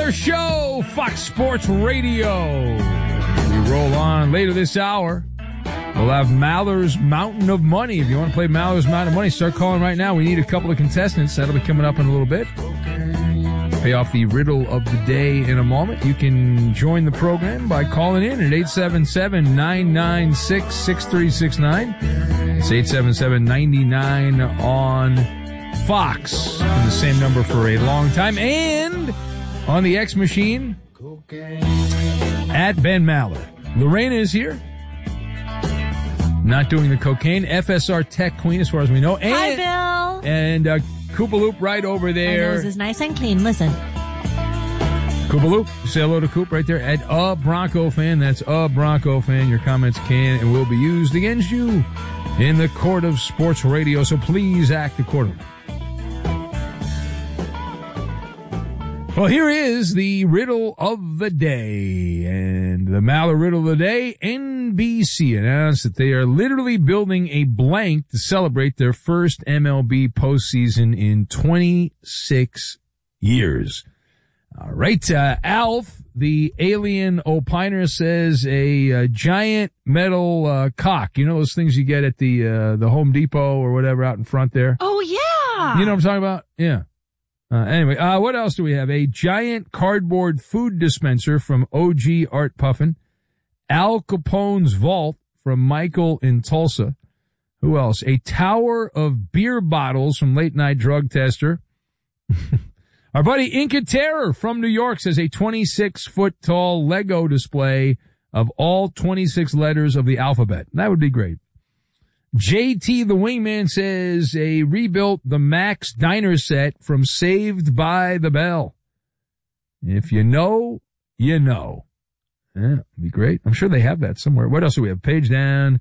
Maller Show, Fox Sports Radio. We roll on later this hour. We'll have Maller's Mountain of Money. If you want to play Maller's Mountain of Money, start calling right now. We need a couple of contestants. That'll be coming up in a little bit. Pay off the riddle of the day in a moment. You can join the program by calling in at 877-996-6369. It's 877-99 on Fox. And the same number for a long time. And on the X machine, at Ben Maller. Lorena is here. Not doing the cocaine. FSR Tech Queen, as far as we know. And, hi, Bill. And Koopaloop right over there. My nose is nice and clean. Listen. Koopaloop, say hello to Coop right there. At a Bronco fan. That's a Bronco fan. Your comments can and will be used against you in the court of sports radio. So please act accordingly. Well, here is the riddle of the day. And the Maller riddle of the day, NBC announced that they are literally building a blank to celebrate their first MLB postseason in 26 years. All right, Alf, the alien opiner, says a giant metal cock. You know those things you get at the Home Depot or whatever out in front there? Oh, yeah. You know what I'm talking about? Yeah. Anyway, what else do we have? A giant cardboard food dispenser from OG Art Puffin. Al Capone's vault from Michael in Tulsa. Who else? A tower of beer bottles from Late Night Drug Tester. Our buddy Inca Terror from New York says a 26-foot tall Lego display of all 26 letters of the alphabet. That would be great. JT the Wingman says a rebuilt the Max Diner set from Saved by the Bell. If you know, you know. Yeah, it'd be great. I'm sure they have that somewhere. What else do we have? Page down.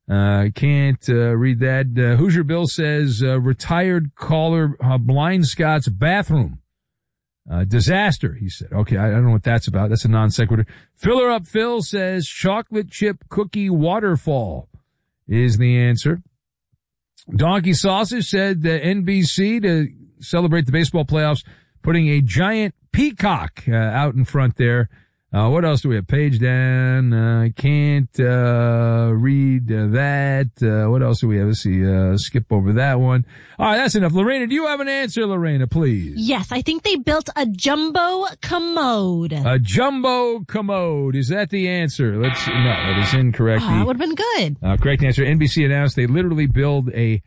Can't read that. Hoosier Bill says retired caller Blind Scott's bathroom. Disaster, he said. Okay, I don't know what that's about. That's a non sequitur. Filler Up Phil says chocolate chip cookie waterfall is the answer. Donkey Sausage said the NBC, to celebrate the baseball playoffs, putting a giant peacock out in front there. What else do we have? Page down. Can't read that. What else do we have? Let's see. Skip over that one. All right, that's enough. Lorena, do you have an answer, Lorena, please? Yes, I think they built a jumbo commode. A jumbo commode. Is that the answer? No, that is incorrect. That would have been good. Correct answer. NBC announced they literally built a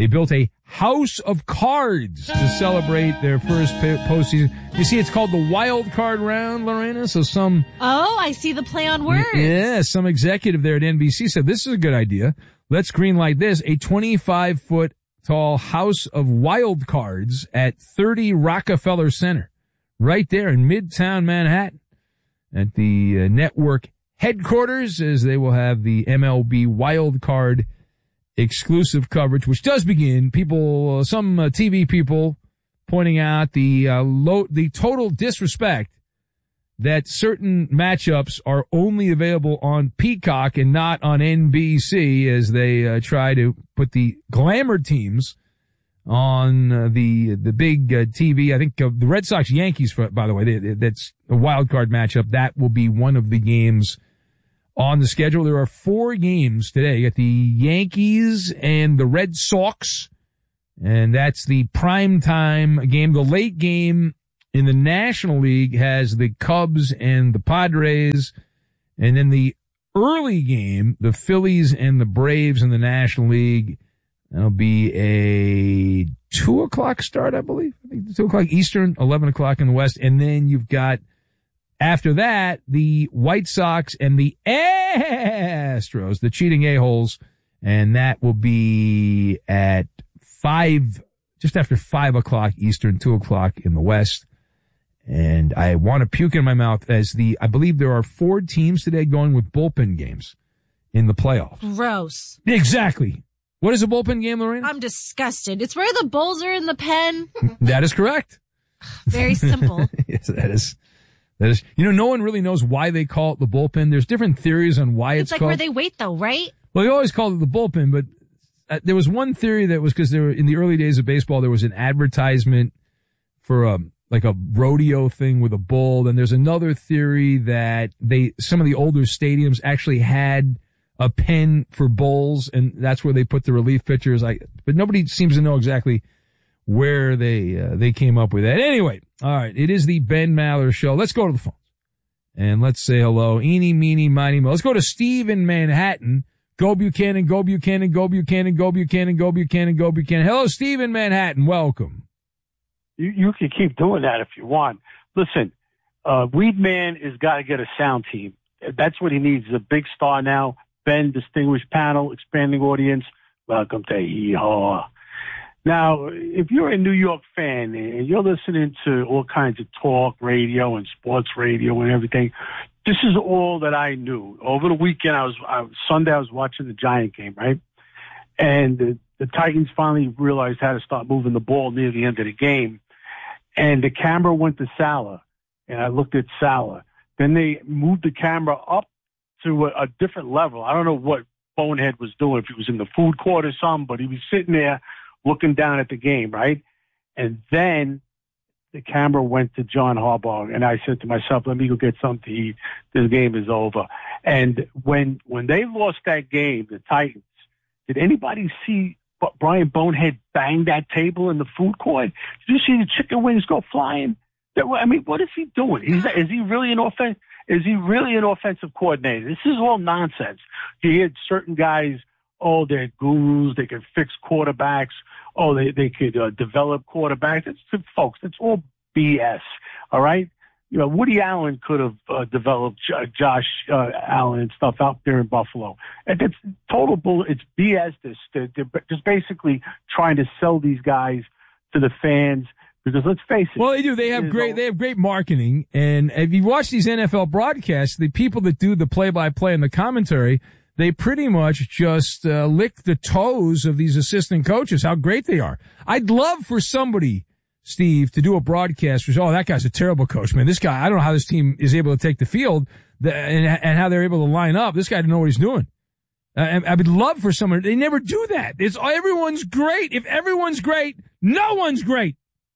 house of cards to celebrate their first postseason. You see, it's called the wild card round, Lorena. So Oh, I see the play on words. Yeah, some executive there at NBC said, this is a good idea. Let's greenlight this. A 25-foot tall house of wild cards at 30 Rockefeller Center. Right there in Midtown Manhattan. At the network headquarters, as they will have the MLB wild card exclusive coverage, which does begin. Some TV people pointing out the total disrespect that certain matchups are only available on Peacock and not on NBC, as they try to put the glamour teams on the big TV. I think the Red Sox Yankees, by the way, that's a wild card matchup. That will be one of the games on the schedule. There are 4 games today. You got the Yankees and the Red Sox, and that's the primetime game. The late game in the National League has the Cubs and the Padres, and then the early game, the Phillies and the Braves in the National League. That'll be a 2 o'clock start, I believe. I think 2 o'clock Eastern, 11 o'clock in the West, and then you've got, after that, the White Sox and the Astros, the cheating a-holes, and that will be at 5, just after 5 o'clock Eastern, 2 o'clock in the West. And I want to puke in my mouth I believe there are 4 teams today going with bullpen games in the playoffs. Gross. Exactly. What is a bullpen game, Lorraine? I'm disgusted. It's where the Bulls are in the pen. That is correct. Very simple. Yes, that is. No one really knows why they call it the bullpen. There's different theories on why it's like called. where they wait, though, right? Well, they always called it the bullpen, but there was one theory that was because in the early days of baseball, there was an advertisement for like a rodeo thing with a bull. Then there's another theory that some of the older stadiums actually had a pen for bulls, and that's where they put the relief pitchers. But nobody seems to know exactly where they came up with that. Anyway, all right, it is the Ben Maller Show. Let's go to the phones and let's say hello. Eeny, meeny, miny, mo. Let's go to Steve in Manhattan. Go Buchanan, go Buchanan, go Buchanan, go Buchanan, go Buchanan, go Buchanan. Hello, Steve in Manhattan. Welcome. You can keep doing that if you want. Listen, Weedman has got to get a sound team. That's what he needs. He's a big star now. Ben, distinguished panel, expanding audience. Welcome to Yeehaw. Now, if you're a New York fan and you're listening to all kinds of talk radio and sports radio and everything, this is all that I knew. Over the weekend, Sunday, I was watching the Giant game, right? And the Titans finally realized how to start moving the ball near the end of the game. And the camera went to Salah, and I looked at Salah. Then they moved the camera up to a different level. I don't know what Bonehead was doing, if he was in the food court or something, but he was sitting there looking down at the game, right? And then the camera went to John Harbaugh, and I said to myself, let me go get something to eat. This game is over. And when they lost that game, the Titans, did anybody see Brian Bonehead bang that table in the food court? Did you see the chicken wings go flying? I mean, what is he doing? Is he really an offensive coordinator? This is all nonsense. You had certain guys, they're gurus. They can fix quarterbacks. They could develop quarterbacks. Folks, that's all BS. All right. You know, Woody Allen could have developed Josh Allen and stuff out there in Buffalo. And it's total bull. It's BS. They're just basically trying to sell these guys to the fans. Because let's face it. Well, they do. They have great marketing. And if you watch these NFL broadcasts, the people that do the play-by-play and the commentary, they pretty much just lick the toes of these assistant coaches, how great they are. I'd love for somebody, Steve, to do a broadcast where, that guy's a terrible coach, man. This guy, I don't know how this team is able to take the field and how they're able to line up. This guy didn't know what he's doing. I would love for someone. They never do that. Everyone's great. If everyone's great, no one's great.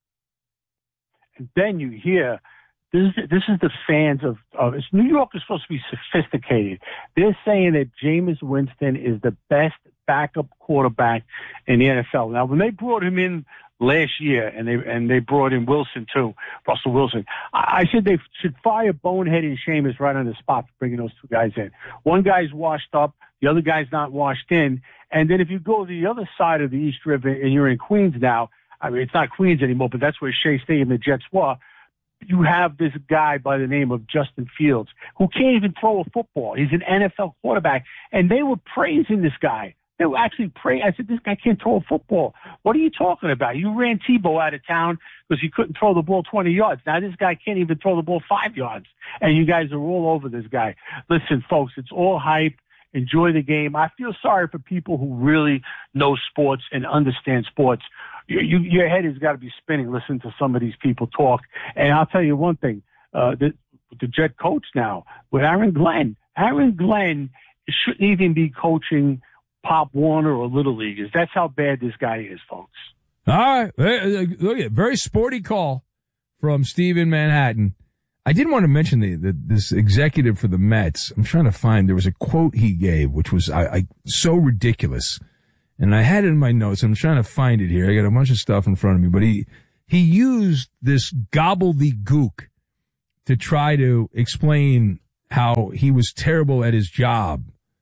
And then you hear, this is the fans of New York is supposed to be sophisticated. They're saying that Jameis Winston is the best backup quarterback in the NFL. Now, when they brought him in last year, and they brought in Wilson too, Russell Wilson, I said they should fire Bonehead and Jameis right on the spot for bringing those two guys in. One guy's washed up, the other guy's not washed in. And then if you go to the other side of the East River and you're in Queens now, I mean, it's not Queens anymore, but that's where Shea Stadium and the Jets were. You have this guy by the name of Justin Fields who can't even throw a football. He's an NFL quarterback, and they were praising this guy. They were actually praising. I said, this guy can't throw a football. What are you talking about? You ran Tebow out of town because he couldn't throw the ball 20 yards. Now this guy can't even throw the ball 5 yards, and you guys are all over this guy. Listen, folks, it's all hype. Enjoy the game. I feel sorry for people who really know sports and understand sports. Your head has got to be spinning listening to some of these people talk. And I'll tell you one thing, the Jet coach now with Aaron Glenn shouldn't even be coaching Pop Warner or Little Leaguers. That's how bad this guy is, folks. All right. Look at very sporty call from Steve in Manhattan. I did want to mention this executive for the Mets. I'm trying to find, there was a quote he gave, which was so ridiculous. And I had it in my notes. I'm trying to find it here. I got a bunch of stuff in front of me, but he used this gobbledygook to try to explain how he was terrible at his job.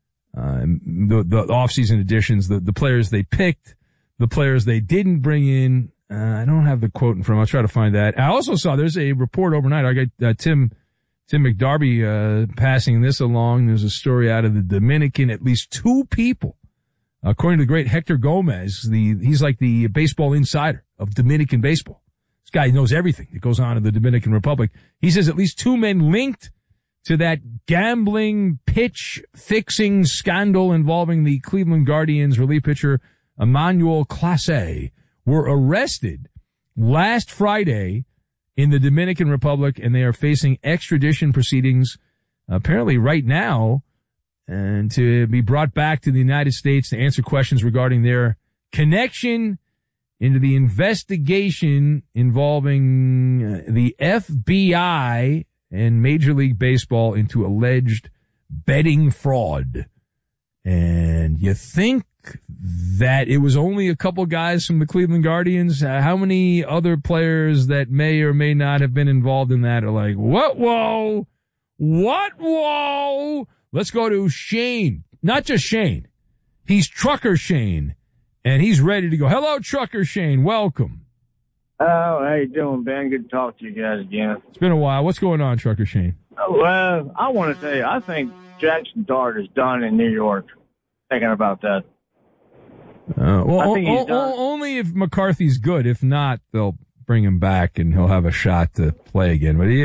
The off-season additions, the players they picked, the players they didn't bring in. I don't have the quote in front. I'll try to find that. I also saw there's a report overnight. I got Tim McDarby passing this along. There's a story out of the Dominican. At least 2 people, according to the great Hector Gomez, he's like the baseball insider of Dominican baseball. This guy knows everything that goes on in the Dominican Republic. He says at least 2 men linked to that gambling pitch fixing scandal involving the Cleveland Guardians relief pitcher Emmanuel Clase were arrested last Friday in the Dominican Republic, and they are facing extradition proceedings apparently right now, and to be brought back to the United States to answer questions regarding their connection into the investigation involving the FBI and Major League Baseball into alleged betting fraud. And you think that it was only a couple guys from the Cleveland Guardians? How many other players that may or may not have been involved in that are like, what? Whoa. Let's go to Shane. Not just Shane. He's Trucker Shane. And he's ready to go. Hello, Trucker Shane. Welcome. Oh, how you doing, Ben? Good to talk to you guys again. It's been a while. What's going on, Trucker Shane? Well, I want to tell you, I think Jackson Dart is done in New York. Thinking about that. Only if McCarthy's good. If not, they'll bring him back and he'll have a shot to play again. But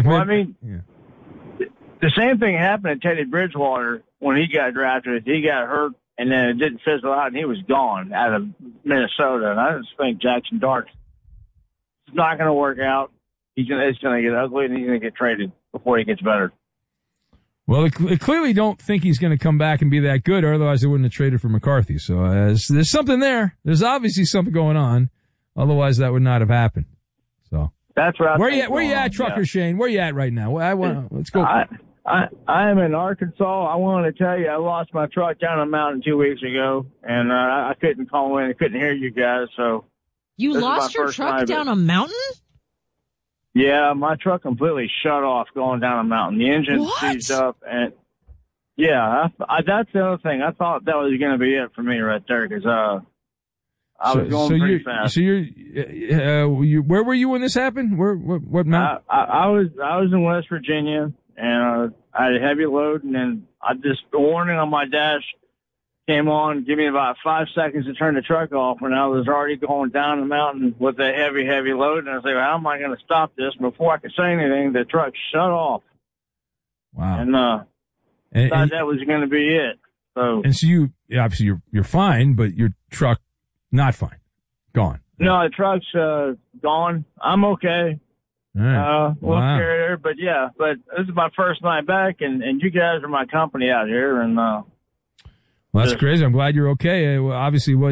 the same thing happened to Teddy Bridgewater when he got drafted. He got hurt, and then it didn't fizzle out, and he was gone out of Minnesota. And I just think Jackson Dart is not going to work out. It's going to get ugly, and he's going to get traded before he gets better. Well, they clearly don't think he's going to come back and be that good, or otherwise they wouldn't have traded for McCarthy. So there's something there. There's obviously something going on. Otherwise, that would not have happened. So that's right. Where you at, Trucker Shane? Where you at right now? Let's go. I am in Arkansas. I wanted to tell you I lost my truck down a mountain 2 weeks ago, and I couldn't call in. I couldn't hear you guys. So you lost your truck down a mountain? Yeah, my truck completely shut off going down a mountain. The engine seized up, and that's the other thing. I thought that was going to be it for me right there because I was going pretty fast. So where were you when this happened? What mountain? I was in West Virginia, and I had a heavy load, and then the warning on my dash came on, give me about 5 seconds to turn the truck off, and I was already going down the mountain with a heavy load, and I was like, how am I going to stop this? Before I could say anything, the truck shut off. Wow. And thought that was going to be it. So you obviously you're fine, but your truck not fine, gone. No, the truck's gone. I'm okay. All right. We'll carry there, but this is my first night back, and you guys are my company out here, and well, that's crazy. I'm glad you're okay. Obviously, when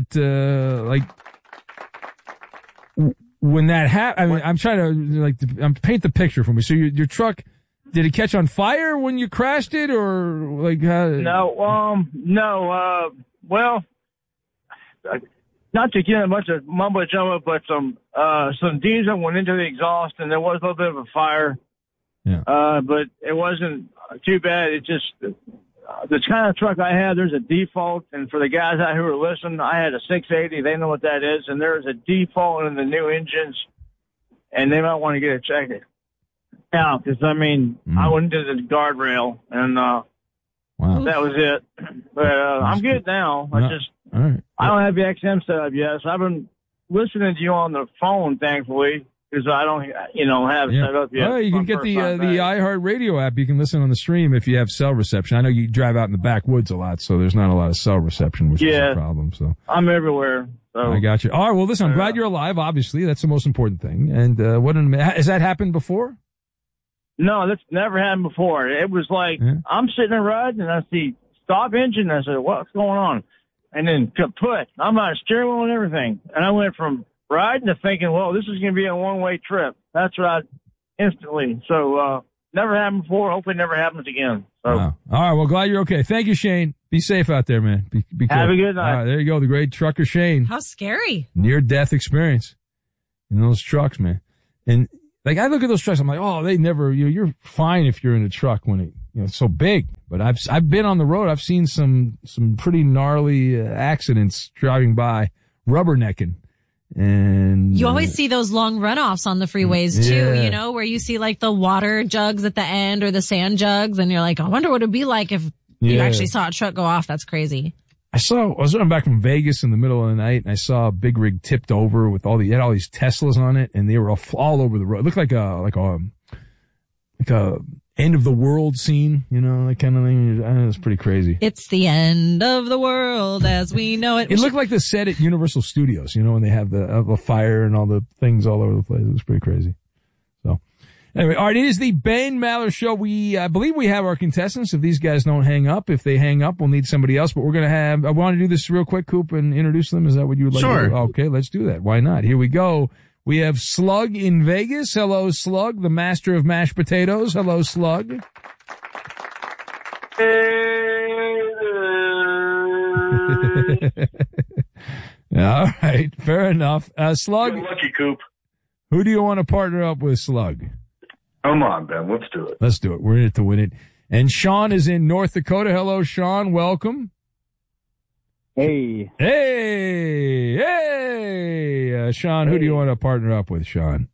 that happened, I mean, I'm trying to paint the picture for me. So your truck, did it catch on fire when you crashed it, or like how? No. Well, not to get a bunch of mumbo jumbo, but some diesel went into the exhaust, and there was a little bit of a fire. Yeah. But it wasn't too bad. It just. The kind of truck I had, there's a default, and for the guys out who are listening, I had a 680. They know what that is, and there's a default in the new engines, and they might want to get it checked out because I went into the guardrail, and that was it. But I'm good now. All right. I don't have the XM set up yet, so I've been listening to you on the phone, thankfully. Because I don't, have it set up yet. Well, you can get the iHeart Radio app. You can listen on the stream if you have cell reception. I know you drive out in the backwoods a lot, so there's not a lot of cell reception, which is a problem. So I'm everywhere. So. I got you. All right. Well, listen, I'm glad you're alive. Obviously, that's the most important thing. And has that happened before? No, that's never happened before. It was like I'm sitting there riding, and I see stop engine. And I said, "What's going on?" And then kaput. I'm on a steering wheel and everything, and I went from riding to thinking, well, this is going to be a one-way trip. That's right, instantly. So, never happened before. Hopefully it never happens again. So. Wow. All right. Well, glad you're okay. Thank you, Shane. Be safe out there, man. Be careful. Have a good night. All right, there you go. The great Trucker Shane. How scary. Near-death experience in those trucks, man. And, I look at those trucks, I'm like, oh, they never, you're fine if you're in a truck when it's so big. But I've been on the road. I've seen some pretty gnarly accidents driving by, rubbernecking. And you always see those long runoffs on the freeways too, where you see like the water jugs at the end or the sand jugs, and you're like, I wonder what it'd be like if you actually saw a truck go off. That's crazy. I was running back from Vegas in the middle of the night, and I saw a big rig tipped over with all these Teslas on it, and they were all over the road. It looked like a end of the world scene, that kind of thing. It was pretty crazy. It's the end of the world as we know it. It looked like the set at Universal Studios, when they have the fire and all the things all over the place. It was pretty crazy. So Anyway, all right, it is the Ben Maller Show. I believe we have our contestants. If these guys don't hang up, if they hang up, we'll need somebody else. But we're going to I want to do this real quick, Coop, and introduce them. Is that what you would like to do? Okay, let's do that. Why not? Here we go. We have Slug in Vegas. Hello, Slug, the master of mashed potatoes. Hello, Slug. All right, fair enough. Slug. You're lucky, Coop. Who do you want to partner up with, Slug? Come on, Ben. Let's do it. Let's do it. We're in it to win it. And Sean is in North Dakota. Hello, Sean. Welcome. Hey. Hey. Sean, who do you want to partner up with, Sean?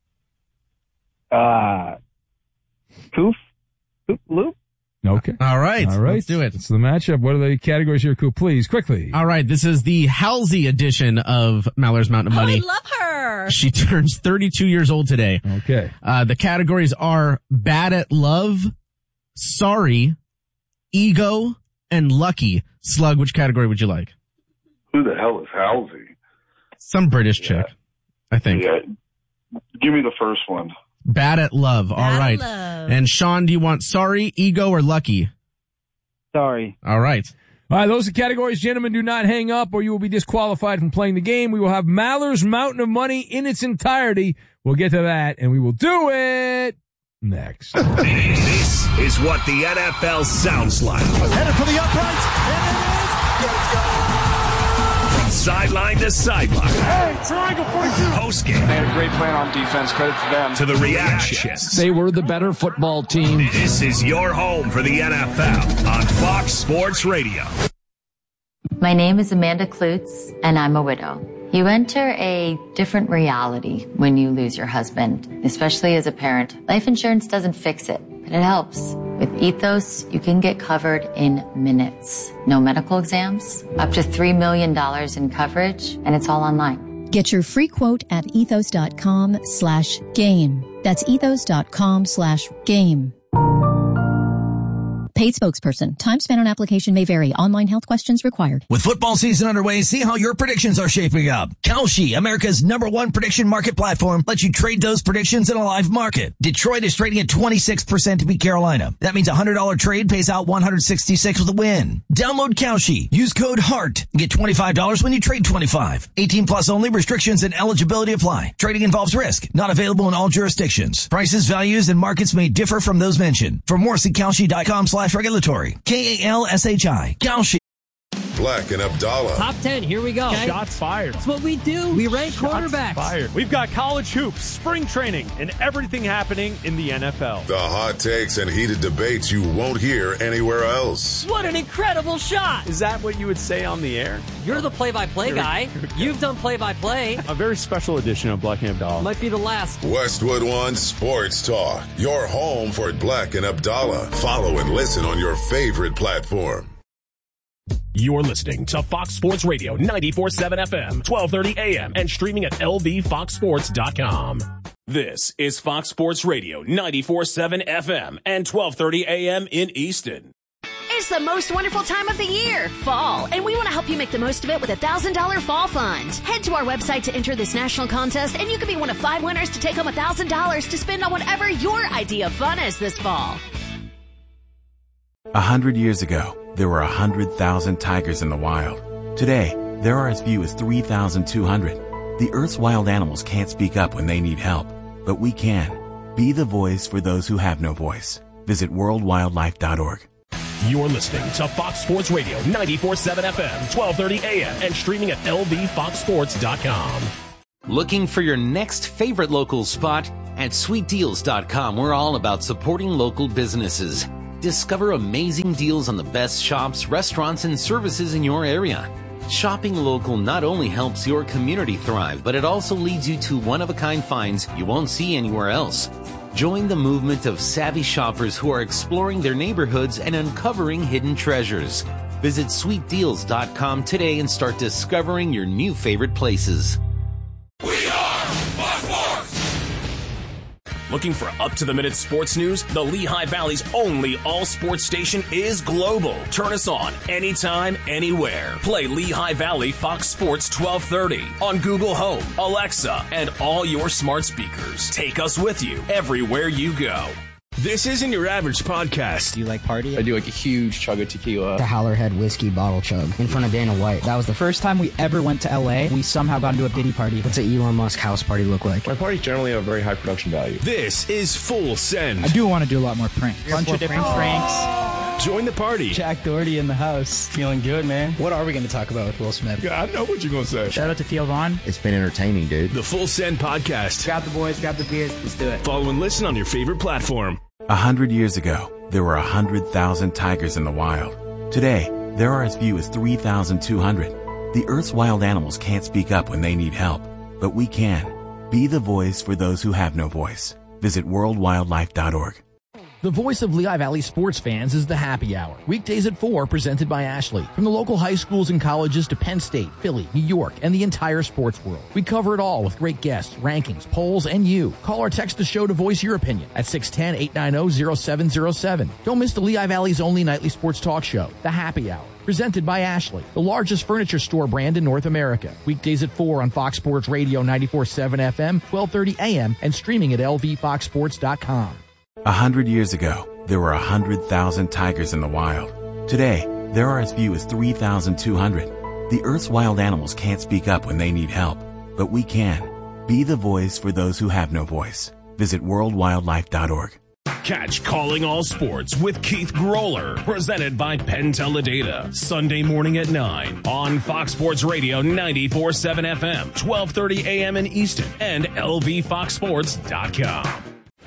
Coop Loop. Okay. All right. Let's do it. It's the matchup. What are the categories here, Coop? Please, quickly. All right. This is the Halsey edition of Maller's Mountain of Money. I love her. She turns 32 years old today. Okay. The categories are Bad at Love, Sorry, Ego, and Lucky. Slug, which category would you like? Who the hell is Halsey? Some British chick, I think. Yeah. Give me the first one. Bad at Love. All right. And Sean, do you want Sorry, Ego, or Lucky? Sorry. All right. All right, those are categories. Gentlemen, do not hang up or you will be disqualified from playing the game. We will have Maller's Mountain of Money in its entirety. We'll get to that, and we will do it next. This is what the NFL sounds like. Headed for the uprights, and it is. Let's go! From sideline to sideline. Hey, triangle 42. Postgame. They had a great plan on defense. Credit to them. To the reactions. They were the better football team. This is your home for the NFL on Fox Sports Radio. My name is Amanda Klutz, and I'm a widow. You enter a different reality when you lose your husband, especially as a parent. Life insurance doesn't fix it, but it helps. With Ethos, you can get covered in minutes. No medical exams, up to $3 million in coverage, and it's all online. Get your free quote at ethos.com/game. That's ethos.com/game. Paid spokesperson. Time spent on application may vary. Online health questions required. With football season underway, see how your predictions are shaping up. Kalshi, America's #1 prediction market platform, lets you trade those predictions in a live market. Detroit is trading at 26% to beat Carolina. That means a $100 trade pays out $166 with a win. Download Kalshi. Use code HEART. Get $25 when you trade 25. 18 plus only. Restrictions and eligibility apply. Trading involves risk. Not available in all jurisdictions. Prices, values, and markets may differ from those mentioned. For more, see Kalshi.com/regulatory. KALSHI. Kalshi. Black and Abdallah. Top 10, here we go. Okay. Shots fired. That's what we do. We rank quarterbacks. Fired. We've got college hoops, spring training, and everything happening in the NFL. The hot takes and heated debates you won't hear anywhere else. What an incredible shot. Is that what you would say on the air? You're the play-by-play guy. You've done play-by-play. A very special edition of Black and Abdallah. Might be the last. Westwood One Sports Talk. Your home for Black and Abdallah. Follow and listen on your favorite platform. You're listening to Fox Sports Radio 94.7 FM, 1230 AM, and streaming at lvfoxsports.com. This is Fox Sports Radio 94.7 FM and 1230 AM in Easton. It's the most wonderful time of the year, fall, and we want to help you make the most of it with a $1,000 fall fund. Head to our website to enter this national contest, and you could be one of 5 winners to take home $1,000 to spend on whatever your idea of fun is this fall. 100 years ago, there were 100,000 tigers in the wild. Today, there are as few as 3,200. The Earth's wild animals can't speak up when they need help, but we can. Be the voice for those who have no voice. Visit worldwildlife.org. You're listening to Fox Sports Radio 94.7 FM, 1230 AM, and streaming at lvfoxsports.com. Looking for your next favorite local spot? At sweetdeals.com, we're all about supporting local businesses. Discover amazing deals on the best shops, restaurants, and services in your area. Shopping local not only helps your community thrive, but it also leads you to one-of-a-kind finds you won't see anywhere else. Join the movement of savvy shoppers who are exploring their neighborhoods and uncovering hidden treasures. Visit sweetdeals.com today and start discovering your new favorite places. Looking for up-to-the-minute sports news? The Lehigh Valley's only all-sports station is global. Turn us on anytime, anywhere. Play Lehigh Valley Fox Sports 1230 on Google Home, Alexa, and all your smart speakers. Take us with you everywhere you go. This isn't your average podcast. Do you like party? I do like a huge chug of tequila. The Howler Head whiskey bottle chug in front of Dana White. That was the first time we ever went to LA. We somehow got into a Diddy party. What's an Elon Musk house party look like? My parties generally have very high production value. This is Full Send. I do want to do a lot more pranks. Bunch of different pranks. Join the party. Jack Doherty in the house. Feeling good, man. What are we going to talk about with Will Smith? Yeah, I know what you're going to say. Shout out to Theo Vaughn. It's been entertaining, dude. The Full Send podcast. Grab the boys, grab the beers. Let's do it. Follow and listen on your favorite platform. 100 years ago, there were 100,000 tigers in the wild. Today, there are as few as 3,200. The Earth's wild animals can't speak up when they need help, but we can. Be the voice for those who have no voice. Visit worldwildlife.org. The voice of Lehigh Valley sports fans is the Happy Hour. Weekdays at 4, presented by Ashley. From the local high schools and colleges to Penn State, Philly, New York, and the entire sports world. We cover it all with great guests, rankings, polls, and you. Call or text the show to voice your opinion at 610-890-0707. Don't miss the Lehigh Valley's only nightly sports talk show, The Happy Hour. Presented by Ashley, the largest furniture store brand in North America. Weekdays at 4 on Fox Sports Radio 94.7 FM, 1230 AM, and streaming at lvfoxsports.com. 100 years ago, there were 100,000 tigers in the wild. Today, there are as few as 3,200. The Earth's wild animals can't speak up when they need help, but we can. Be the voice for those who have no voice. Visit worldwildlife.org. Catch Calling All Sports with Keith Groller, presented by Penn Teledata, Sunday morning at 9 on Fox Sports Radio 94.7 FM, 1230 AM in Easton, and lvfoxsports.com.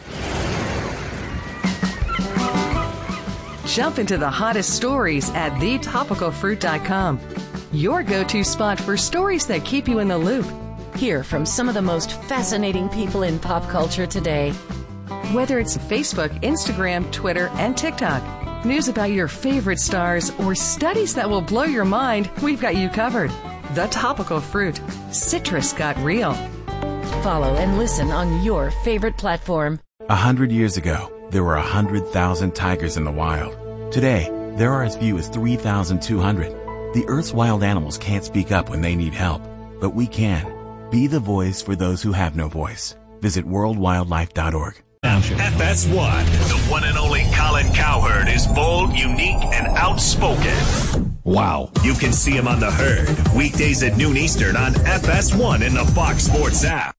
Jump into the hottest stories at thetopicalfruit.com. Your go-to spot for stories that keep you in the loop. Hear from some of the most fascinating people in pop culture today. Whether it's Facebook, Instagram, Twitter, and TikTok, news about your favorite stars, or studies that will blow your mind, we've got you covered. The Topical Fruit. Citrus got real. Follow and listen on your favorite platform. 100 years ago, there were 100,000 tigers in the wild. Today, there are as few as 3,200. The Earth's wild animals can't speak up when they need help, but we can. Be the voice for those who have no voice. Visit worldwildlife.org. FS1, the one and only Colin Cowherd is bold, unique, and outspoken. Wow. You can see him on The Herd, weekdays at noon Eastern on FS1 in the Fox Sports app.